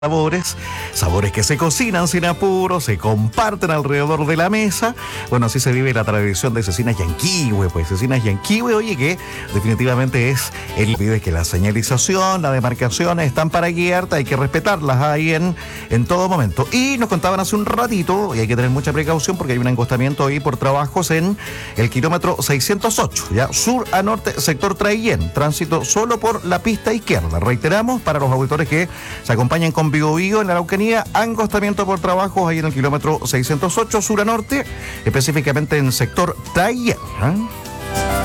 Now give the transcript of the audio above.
sabores que se cocinan sin apuro, se comparten alrededor de la mesa. Bueno, así se vive la tradición de Cecinas Yanquihue, pues Cecinas Yanquihue, oye, que definitivamente es el pide que la señalización, la demarcación están para guiarte, hay que respetarlas ahí en todo momento. Y nos contaban hace un ratito, y hay que tener mucha precaución porque hay un encostamiento ahí por trabajos en el kilómetro 608, ya sur a norte, sector Traillén, tránsito solo por la pista izquierda. Reiteramos, para los auditores que se acompañan con Biobío en la Araucanía, encostamiento por trabajos ahí en el kilómetro 608 sur a norte, específicamente en sector Traillén.